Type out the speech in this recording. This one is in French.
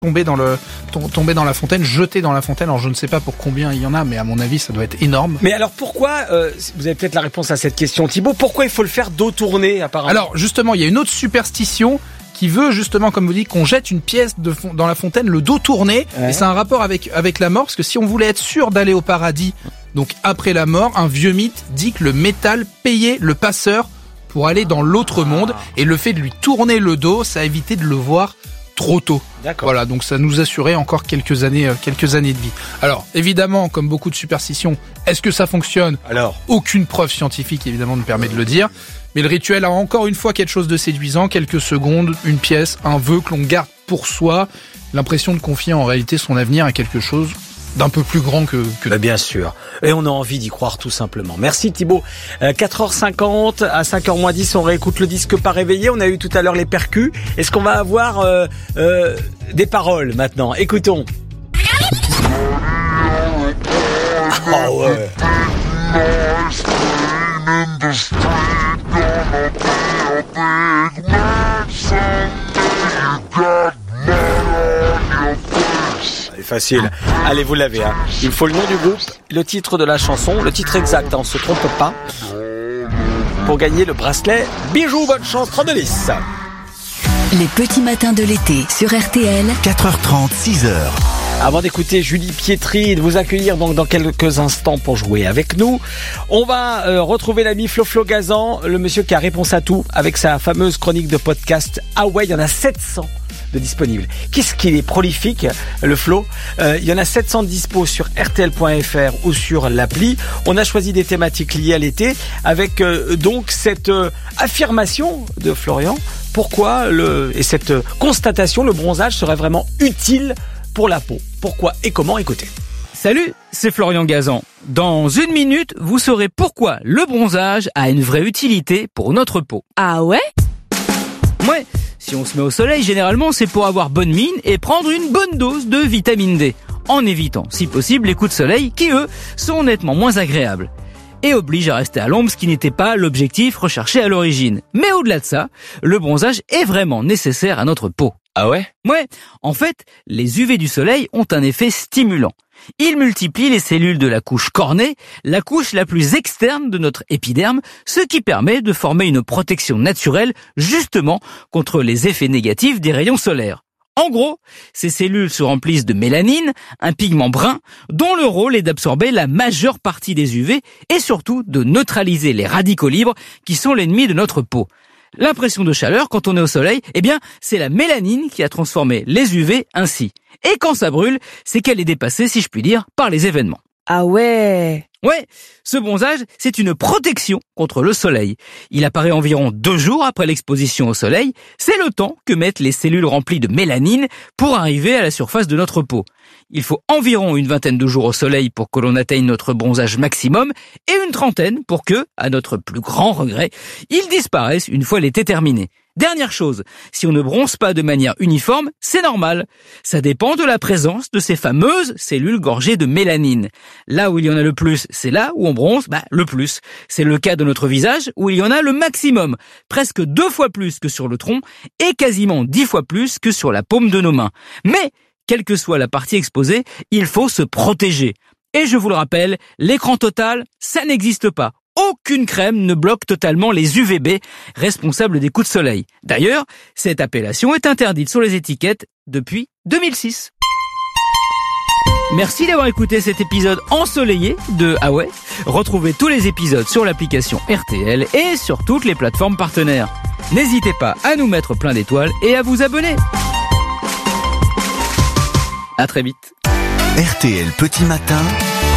tomber dans la fontaine, jeter dans la fontaine. Alors je ne sais pas pour combien il y en a, mais à mon avis ça doit être énorme. Mais alors pourquoi, vous avez peut-être la réponse à cette question Thibaut, pourquoi il faut le faire dos tourné apparemment? Alors justement, il y a une autre superstition qui veut justement, comme vous dites, qu'on jette une pièce dans la fontaine le dos tourné. Ouais. Et c'est un rapport avec la mort, parce que si on voulait être sûr d'aller au paradis, donc après la mort, un vieux mythe dit que le métal payait le passeur pour aller dans l'autre monde, et le fait de lui tourner le dos, ça a évité de le voir trop tôt. D'accord. Voilà, donc ça nous assurait encore quelques années de vie. Alors, évidemment, comme beaucoup de superstitions, est-ce que ça fonctionne ? Alors, aucune preuve scientifique, évidemment, ne permet de le dire. Mais le rituel a encore une fois quelque chose de séduisant, quelques secondes, une pièce, un vœu que l'on garde pour soi, l'impression de confier en réalité son avenir à quelque chose d'un peu plus grand que... Bien sûr. Et on a envie d'y croire tout simplement. Merci Thibaut. 4h50, à 5h-10, on réécoute le disque pas réveillé. On a eu tout à l'heure les percus. Est-ce qu'on va avoir des paroles maintenant? Écoutons. Oh ouais. C'est facile. Allez, vous l'avez. Hein. Il faut le nom du groupe, le titre de la chanson, le titre exact, on se trompe pas. Pour gagner le bracelet Bijoux, bonne chance, 3210. Les petits matins de l'été sur RTL. 4h30, 6h. Avant d'écouter Julie Pietri et de vous accueillir donc dans quelques instants pour jouer avec nous, on va retrouver l'ami Flo Gazan, le monsieur qui a réponse à tout avec sa fameuse chronique de podcast. Ah ouais, il y en a 700 de disponibles. Qu'est-ce qu'il est prolifique, le Flo. Il y en a 700 dispo sur rtl.fr ou sur l'appli. On a choisi des thématiques liées à l'été avec donc cette affirmation de Florian. Pourquoi et cette constatation, le bronzage serait vraiment utile pour la peau. Pourquoi et comment? Écoutez. Salut, c'est Florian Gazan. Dans une minute, vous saurez pourquoi le bronzage a une vraie utilité pour notre peau. Ah ouais? Ouais, si on se met au soleil, généralement c'est pour avoir bonne mine et prendre une bonne dose de vitamine D, en évitant, si possible, les coups de soleil qui, eux, sont nettement moins agréables. Et oblige à rester à l'ombre, ce qui n'était pas l'objectif recherché à l'origine. Mais au-delà de ça, le bronzage est vraiment nécessaire à notre peau. Ah ouais? Ouais, en fait, les UV du soleil ont un effet stimulant. Ils multiplient les cellules de la couche cornée, la couche la plus externe de notre épiderme, ce qui permet de former une protection naturelle justement contre les effets négatifs des rayons solaires. En gros, ces cellules se remplissent de mélanine, un pigment brun, dont le rôle est d'absorber la majeure partie des UV et surtout de neutraliser les radicaux libres qui sont l'ennemi de notre peau. L'impression de chaleur quand on est au soleil, c'est la mélanine qui a transformé les UV ainsi. Et quand ça brûle, c'est qu'elle est dépassée, si je puis dire, par les événements. Ah ouais. Ouais, ce bronzage, c'est une protection contre le soleil. Il apparaît environ 2 jours après l'exposition au soleil. C'est le temps que mettent les cellules remplies de mélanine pour arriver à la surface de notre peau. Il faut environ une 20aine de jours au soleil pour que l'on atteigne notre bronzage maximum et une 30aine pour que, à notre plus grand regret, il disparaisse une fois l'été terminé. Dernière chose, si on ne bronze pas de manière uniforme, c'est normal. Ça dépend de la présence de ces fameuses cellules gorgées de mélanine. Là où il y en a le plus, c'est là où on bronze le plus. C'est le cas de notre visage où il y en a le maximum, presque 2 fois plus que sur le tronc et quasiment 10 fois plus que sur la paume de nos mains. Mais, quelle que soit la partie exposée, il faut se protéger. Et je vous le rappelle, l'écran total, ça n'existe pas. Aucune crème ne bloque totalement les UVB responsables des coups de soleil. D'ailleurs, cette appellation est interdite sur les étiquettes depuis 2006. Merci d'avoir écouté cet épisode ensoleillé de Ah ouais. Retrouvez tous les épisodes sur l'application RTL et sur toutes les plateformes partenaires. N'hésitez pas à nous mettre plein d'étoiles et à vous abonner. À très vite. RTL Petit Matin